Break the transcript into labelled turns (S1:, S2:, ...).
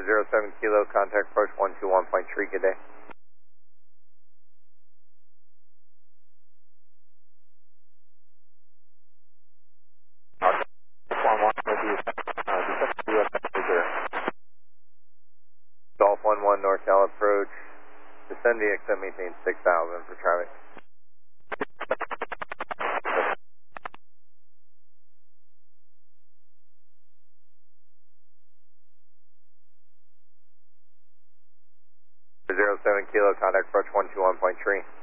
S1: 07 Kilo, contact approach 121.3, good day. Golf 11 NorCal approach, descend VXM, maintain 6,000 for traffic. For 07 Kilo, contact approach 121.3.